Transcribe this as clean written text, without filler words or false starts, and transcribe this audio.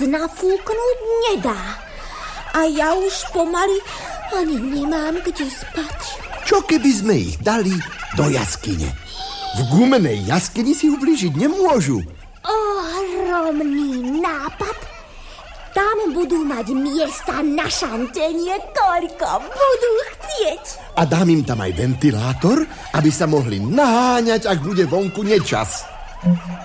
nafúknuť nedá. A ja už pomaly ani nemám kde spať. Čo keby sme ich dali do jaskyne? V gumenej jaskyni si ublížiť nemôžu. Ohromný nápad. Tam budú mať miesta na šantenie, koľko budú chcieť. A dám im tam aj ventilátor, aby sa mohli naháňať, ak bude vonku nečas.